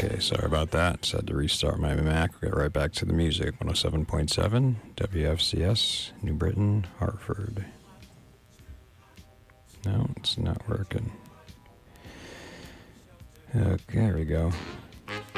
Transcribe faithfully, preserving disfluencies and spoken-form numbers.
Okay, sorry about that. Just had to restart my Mac. We'll get right back to the music. one oh seven point seven W F C S, New Britain, Hartford. No, it's not working. Okay, here we go.